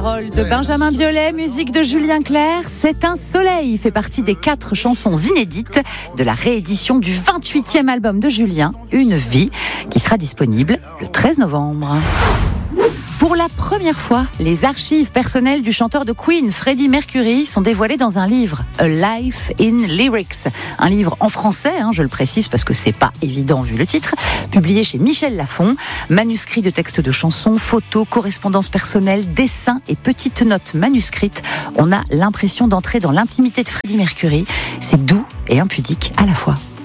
Paroles de Benjamin Biolay, musique de Julien Clerc. C'est un soleil fait partie des 4 chansons inédites de la réédition du 28e album de Julien, Une vie, qui sera disponible le 13 novembre. Pour la première fois, les archives personnelles du chanteur de Queen, Freddie Mercury, sont dévoilées dans un livre, A Life in Lyrics. Un livre en français, je le précise parce que c'est pas évident vu le titre, publié chez Michel Lafon. Manuscrits de textes de chansons, photos, correspondances personnelles, dessins et petites notes manuscrites. On a l'impression d'entrer dans l'intimité de Freddie Mercury. C'est doux et impudique à la fois.